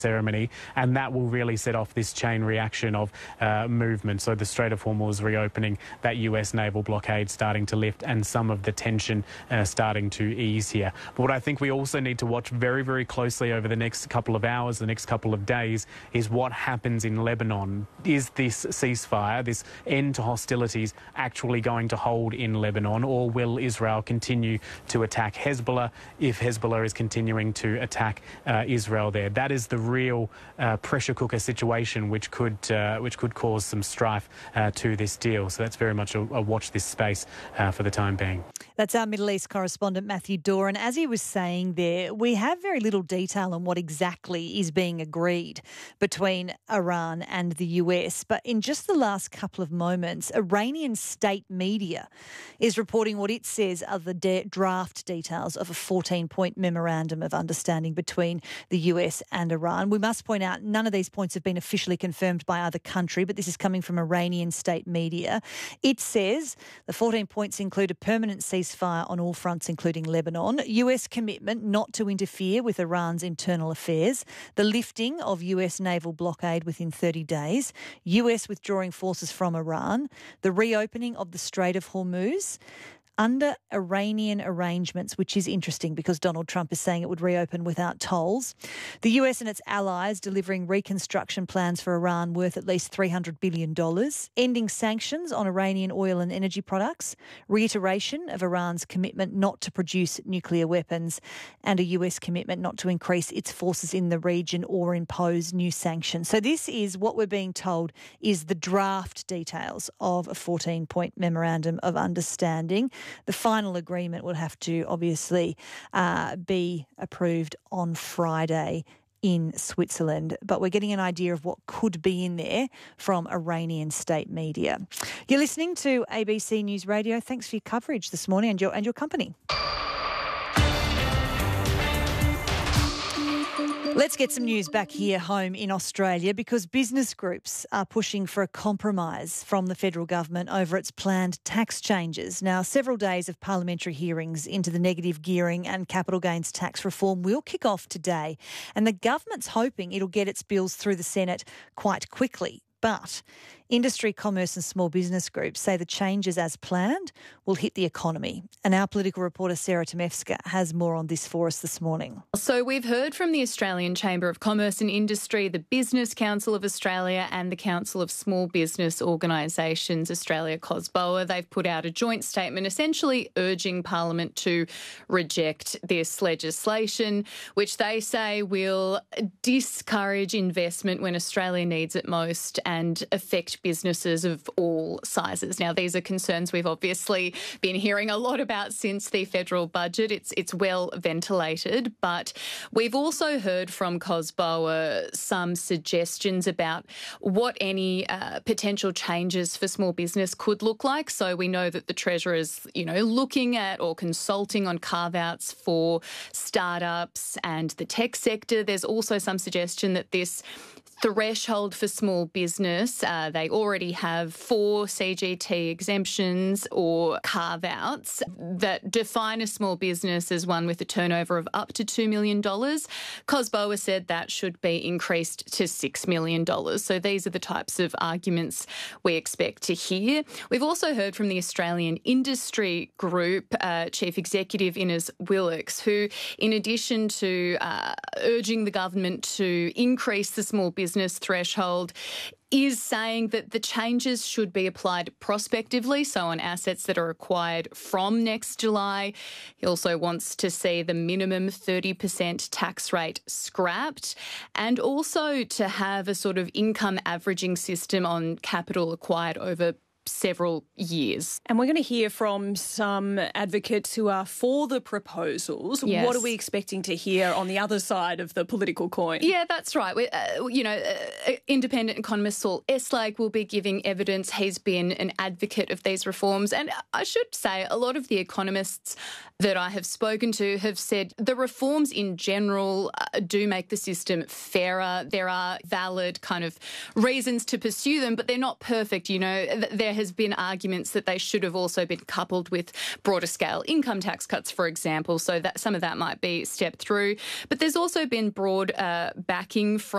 ceremony, and that will really set off this chain reaction of movement. So the Strait of Hormuz reopening, that US naval blockade starting to lift, and some of the tension starting to ease here. But what I think we also need to watch very, very closely over the next couple of hours, the next couple of days, is what happens in Lebanon. Is this ceasefire, this end to hostilities, actually going to hold in Lebanon, or will Israel continue to attack Hezbollah if Hezbollah is continuing to attack Israel there? That is the real pressure cooker situation, which could cause some strife to this deal. So that's very much a watch this space for the time being. That's our Middle East correspondent Matthew Doran. As he was saying there, we have very little detail on what exactly is being agreed between Iran and the US. But in just the last couple of moments, Iranian state media is reporting what it says are the draft details of a 14-point memorandum of understanding between the US and Iran. We must point out none of these points have been officially confirmed by either country, but this is coming from Iranian state media. It says the 14 points include a permanent ceasefire on all fronts, including Lebanon, US commitment not to interfere with Iran's internal affairs, the lifting of US naval blockade within 30 days, US withdrawing forces from Iran, the reopening of the Strait of Hormuz, under Iranian arrangements, which is interesting because Donald Trump is saying it would reopen without tolls. The US and its allies delivering reconstruction plans for Iran worth at least $300 billion, ending sanctions on Iranian oil and energy products, reiteration of Iran's commitment not to produce nuclear weapons, and a US commitment not to increase its forces in the region or impose new sanctions. So this is what we're being told is the draft details of a 14-point memorandum of understanding. The final agreement will have to obviously be approved on Friday in Switzerland, but we're getting an idea of what could be in there from Iranian state media. You're listening to ABC News Radio. Thanks for your coverage this morning and your company. Let's get some news back here home in Australia because business groups are pushing for a compromise from the federal government over its planned tax changes. Now, several days of parliamentary hearings into the negative gearing and capital gains tax reform will kick off today, and the government's hoping it'll get its bills through the Senate quite quickly. But industry, commerce and small business groups say the changes as planned will hit the economy. And our political reporter Sarah Tomevska has more on this for us this morning. So we've heard from the Australian Chamber of Commerce and Industry, the Business Council of Australia and the Council of Small Business Organisations, Australia COSBOA. They've put out a joint statement essentially urging Parliament to reject this legislation, which they say will discourage investment when Australia needs it most and affect businesses of all sizes. Now, these are concerns we've obviously been hearing a lot about since the federal budget. It's well ventilated, but we've also heard from COSBOA some suggestions about what any potential changes for small business could look like. So we know that the Treasurer is, looking at or consulting on carve-outs for startups and the tech sector. There's also some suggestion that this threshold for small business, they already have 4 CGT exemptions or carve-outs that define a small business as one with a turnover of up to $2 million. COSBOA said that should be increased to $6 million. So these are the types of arguments we expect to hear. We've also heard from the Australian Industry Group Chief Executive Innes Willox, who, in addition to urging the government to increase the small business threshold, is saying that the changes should be applied prospectively, so on assets that are acquired from next July. He also wants to see the minimum 30% tax rate scrapped and also to have a sort of income averaging system on capital acquired over several years. And we're going to hear from some advocates who are for the proposals. Yes. What are we expecting to hear on the other side of the political coin? Yeah, that's right. Independent economist Saul Eslake will be giving evidence. He's been an advocate of these reforms. And I should say a lot of the economists that I have spoken to have said the reforms in general do make the system fairer. There are valid kind of reasons to pursue them, but they're not perfect. There there has been arguments that they should have also been coupled with broader scale income tax cuts, for example, so that some of that might be stepped through. But there's also been broad backing from